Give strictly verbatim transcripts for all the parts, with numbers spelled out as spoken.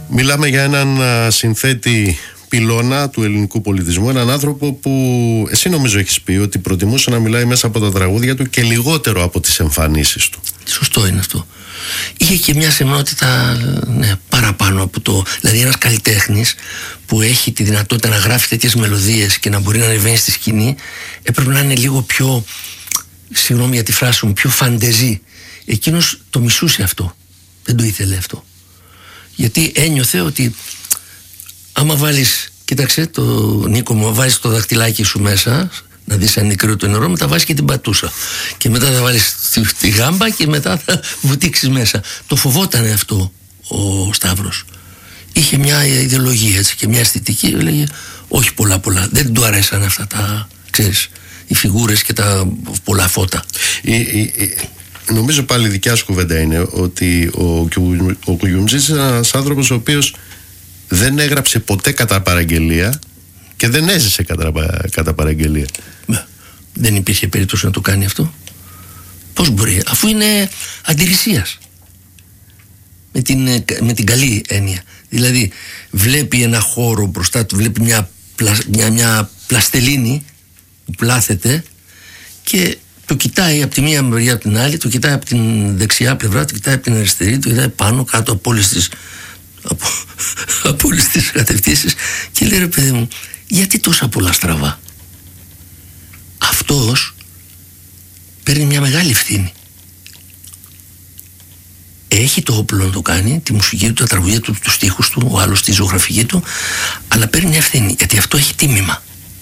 Μιλάμε για έναν συνθέτη πυλώνα του ελληνικού πολιτισμού, έναν άνθρωπο που εσύ νομίζω έχεις πει ότι προτιμούσε να μιλάει μέσα από τα τραγούδια του και λιγότερο από τις εμφανίσεις του. Σωστό είναι αυτό. Είχε και μια σεμνότητα, ναι, παραπάνω από το. Δηλαδή, ένας καλλιτέχνης που έχει τη δυνατότητα να γράφει τέτοιες μελωδίες και να μπορεί να ανεβαίνει στη σκηνή, έπρεπε να είναι λίγο πιο, συγγνώμη για τη φράση μου, πιο φαντεζή. Εκείνος το μισούσε αυτό. Δεν το ήθελε αυτό. Γιατί ένιωθε ότι άμα βάλεις, κοίταξε το Νίκο μου, βάζεις το δαχτυλάκι σου μέσα να δεις αν είναι κρύο το νερό, μετά βάζεις και την πατούσα και μετά θα βάλεις τη, τη γάμπα και μετά θα βουτήξεις μέσα. Το φοβότανε αυτό ο Σταύρος. Είχε μια ιδεολογία έτσι, και μια αισθητική, έλεγε όχι πολλά πολλά, δεν του αρέσαν αυτά τα, ξέρεις, οι φιγούρες και τα πολλά φώτα. η, η, η... Νομίζω πάλι δικιά σου κουβέντα είναι ότι ο, ο Κουγιουμτζής είναι ένας άνθρωπος ο οποίος δεν έγραψε ποτέ κατά παραγγελία και δεν έζησε κατά, κατά παραγγελία. Δεν υπήρχε περίπτωση να το κάνει αυτό. Πώς μπορεί, αφού είναι αντιρρησίας, με την, με την καλή έννοια. Δηλαδή βλέπει ένα χώρο μπροστά του, βλέπει μια, μια, μια πλαστελίνη που πλάθεται και το κοιτάει από τη μία μεριά από την άλλη, το κοιτάει από την δεξιά πλευρά, το κοιτάει από την αριστερή, το κοιτάει πάνω κάτω από όλες τις, από, από όλες τις κατευθύνσεις και λέει, ρε παιδί μου, γιατί τόσα πολλά στραβά? Αυτός παίρνει μια μεγάλη ευθύνη. Έχει το όπλο να το κάνει, τη μουσική του, τα τραγουδία του, τους στίχους του, ο άλλος τη ζωγραφική του, αλλά παίρνει μια ευθύνη, γιατί αυτό έχει τίμημα.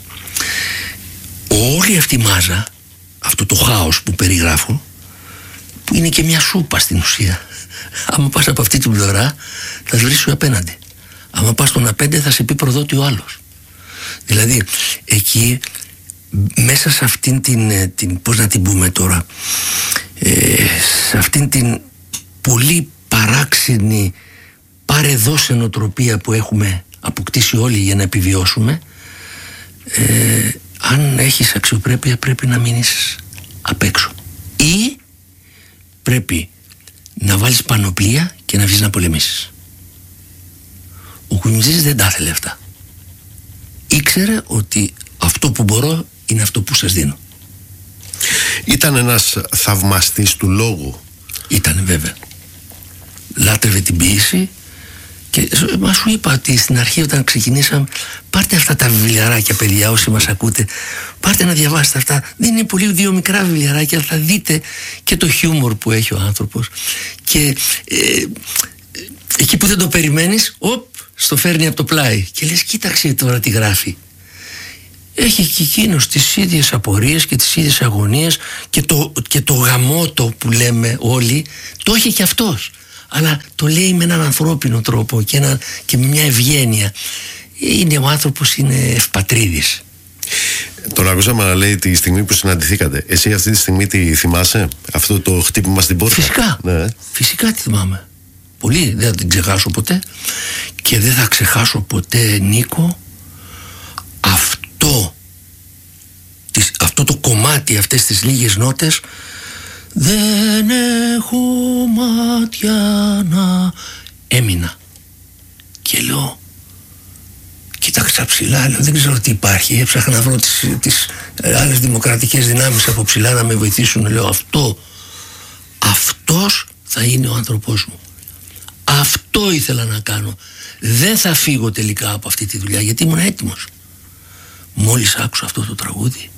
Όλη αυτή η μάζα, αυτό το χάος που περιγράφω, που είναι και μια σούπα στην ουσία, άμα πας από αυτή την πλευρά θα σβήσει απέναντι, άμα πας στον απέντε θα σε πει προδότη ο άλλος. Δηλαδή εκεί μέσα σε αυτήν την, την πώς να την πούμε τώρα, ε, σε αυτήν την πολύ παράξενη παρεδώσε νοοτροπία που έχουμε αποκτήσει όλοι για να επιβιώσουμε, ε, αν έχεις αξιοπρέπεια πρέπει να μείνεις απ' έξω ή πρέπει να βάλεις πανοπλία και να βγεις να πολεμήσεις. Ο Κουγιουμτζής δεν τα ήθελε αυτά. Ήξερε ότι αυτό που μπορώ είναι αυτό που σας δίνω. Ήταν ένας θαυμαστής του λόγου. Ήτανε βέβαια. Λάτρευε την ποίηση και μα σου είπα ότι στην αρχή όταν ξεκινήσαμε, πάρτε αυτά τα βιβλιαράκια παιδιά, όσοι μας ακούτε, πάρτε να διαβάσετε αυτά. Δεν είναι πολύ, δύο μικρά βιβλιαράκια, αλλά θα δείτε και το χιούμορ που έχει ο άνθρωπος και ε, εκεί που δεν το περιμένεις, οπ, στο φέρνει από το πλάι και λες κοίταξε τώρα τι γράφει. Έχει και εκείνος τις ίδιες απορίες και τις ίδιες αγωνίες και το, και το γαμότο που λέμε όλοι, το έχει και αυτός, αλλά το λέει με έναν ανθρώπινο τρόπο και, ένα, και με μια ευγένεια. Είναι ο άνθρωπος, είναι ευπατρίδης. Τον ακούσαμε να λέει τη στιγμή που συναντηθήκατε. Εσύ αυτή τη στιγμή τη θυμάσαι, αυτό το χτύπημα στην πόρτα? Φυσικά, ναι. Φυσικά τη θυμάμαι πολύ, δεν θα την ξεχάσω ποτέ και δεν θα ξεχάσω ποτέ, Νίκο, αυτό αυτό το κομμάτι, αυτές τις λίγες νότες. Δεν έχω μάτια να... Έμεινα και λέω, κοίταξα ψηλά, λέω, δεν ξέρω τι υπάρχει, έψαχνα να βρω τις, τις άλλες δημοκρατικές δυνάμεις από ψηλά να με βοηθήσουν. Λέω αυτό, αυτός θα είναι ο άνθρωπός μου, αυτό ήθελα να κάνω, δεν θα φύγω τελικά από αυτή τη δουλειά γιατί ήμουν έτοιμος. Μόλις άκουσα αυτό το τραγούδι